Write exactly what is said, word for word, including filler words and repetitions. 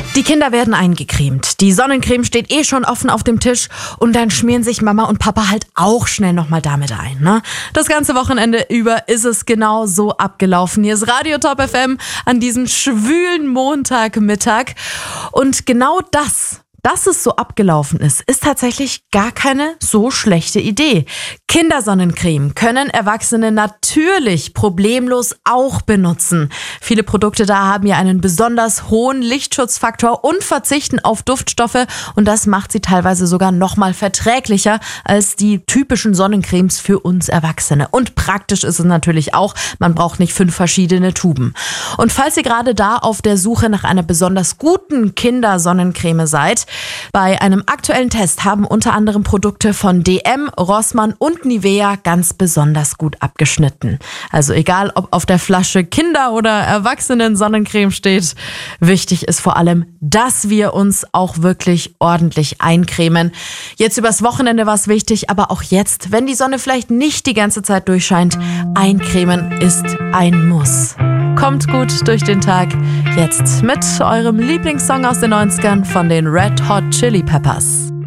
Die Kinder werden eingecremt. Die Sonnencreme steht eh schon offen auf dem Tisch und dann schmieren sich Mama und Papa halt auch schnell nochmal damit ein, ne? Das ganze Wochenende über ist es genau so abgelaufen. Hier ist Radio Top F M an diesem schwülen Montagmittag. Und genau das, dass es so abgelaufen ist, ist tatsächlich gar keine so schlechte Idee. Kindersonnencreme können Erwachsene natürlich problemlos auch benutzen. Viele Produkte da haben ja einen besonders hohen Lichtschutzfaktor und verzichten auf Duftstoffe und das macht sie teilweise sogar nochmal verträglicher als die typischen Sonnencremes für uns Erwachsene. Und praktisch ist es natürlich auch, man braucht nicht fünf verschiedene Tuben. Und falls ihr gerade da auf der Suche nach einer besonders guten Kindersonnencreme seid, bei einem aktuellen Test haben unter anderem Produkte von D M, Rossmann und Nivea ganz besonders gut abgeschnitten. Also egal, ob auf der Flasche Kinder- oder Erwachsenen-Sonnencreme steht, wichtig ist vor allem, dass wir uns auch wirklich ordentlich eincremen. Jetzt übers Wochenende war es wichtig, aber auch jetzt, wenn die Sonne vielleicht nicht die ganze Zeit durchscheint, eincremen ist ein Muss. Kommt gut durch den Tag. Jetzt mit eurem Lieblingssong aus den neunzigern von den Red Hot Chili Peppers.